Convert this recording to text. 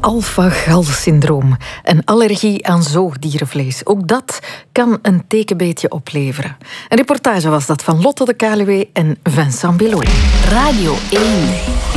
alpha-gal-syndroom. Een allergie aan zoogdierenvlees. Ook dat kan een tekenbeetje opleveren. Een reportage was dat van Lotte de Kaluwe en Vincent Bilot. Radio 1.